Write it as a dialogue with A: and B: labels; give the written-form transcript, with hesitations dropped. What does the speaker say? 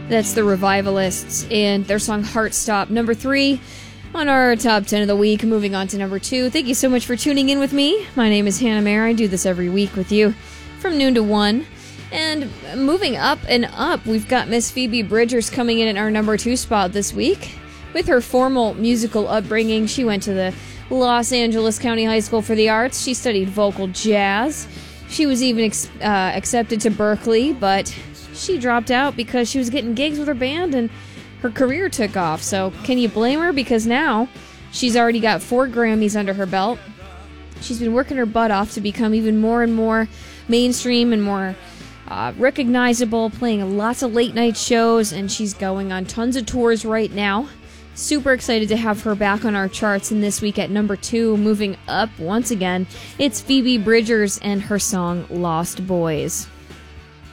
A: That's the Revivalists and their song Heart Stop, number 3 on our top 10 of the week. Moving on to number 2. Thank you so much for tuning in with me. My name is Hannah Mayer. I do this every week with you from noon to 1. And moving up and up, we've got Miss Phoebe Bridgers coming in at our number 2 spot this week. With her formal musical upbringing, she went to the Los Angeles County High School for the Arts. She studied vocal jazz. She was even accepted to Berkeley, but she dropped out because she was getting gigs with her band and her career took off. So can you blame her? Because now she's already got 4 Grammys under her belt. She's been working her butt off to become even more and more mainstream and more recognizable, playing lots of late night shows, and she's going on tons of tours right now. Super excited to have her back on our charts, and this week at number 2, moving up once again, it's Phoebe Bridgers and her song Lost Boys.